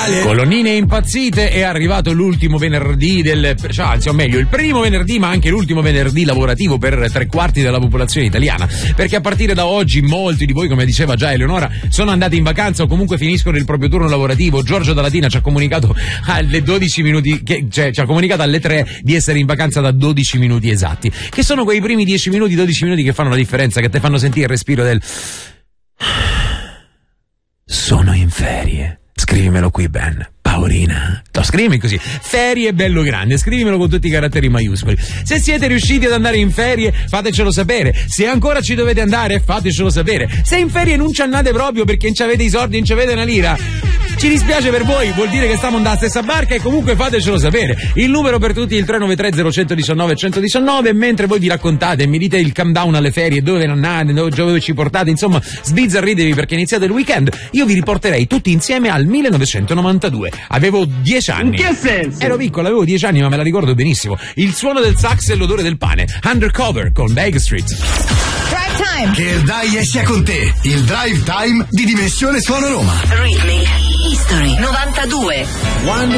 Italia. Colonnine impazzite, è arrivato l'ultimo venerdì anzi o meglio il primo venerdì ma anche l'ultimo venerdì lavorativo per 3/4 della popolazione italiana, perché a partire da oggi molti di voi, come diceva già Eleonora, sono andati in vacanza o comunque finiscono il proprio turno lavorativo. Giorgio Dalatina ci ha comunicato alle 12 minuti, ci ha comunicato alle 3 di essere in vacanza da 12 minuti esatti, che sono quei primi 10 minuti, 12 minuti che fanno la differenza, che te fanno sentire il respiro del sono in ferie. Scrivimelo qui, Ben. Paolina, lo scrivi così, ferie bello grande, scrivimelo con tutti i caratteri maiuscoli. Se siete riusciti ad andare in ferie, fatecelo sapere. Se ancora ci dovete andare, fatecelo sapere. Se in ferie non ci andate proprio perché non ci avete i soldi, non ci avete una lira, ci dispiace per voi, vuol dire che stiamo andando alla stessa barca e comunque fatecelo sapere. Il numero per tutti è il 393 0119 119, mentre voi vi raccontate e mi dite il countdown alle ferie, dove andate, dove ci portate, insomma sbizzarritevi perché iniziate il weekend. Io vi riporterei tutti insieme al 1992. Avevo 10 anni. In che senso? Ero piccolo, avevo 10 anni, ma me la ricordo benissimo. Il suono del sax e l'odore del pane. Undercover con Bag Street. Drive Time. Che il Dai esce con te. Il Drive Time di Dimensione Suono Roma. Rhythmic History 92.